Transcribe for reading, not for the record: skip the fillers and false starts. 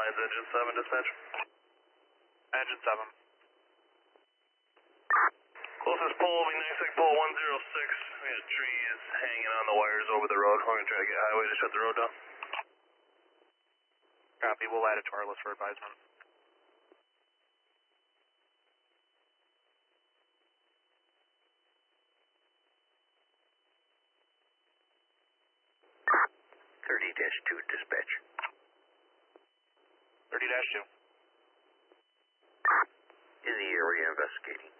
lines, engine 7, dispatch. Engine 7. Closest pole will be next week, pole 106. We had trees hanging on the wires over the road. We're going to try to get highway to shut the road down. Copy, we'll add it to our list for advisement. -2, dispatch. 30-2. In the area investigating.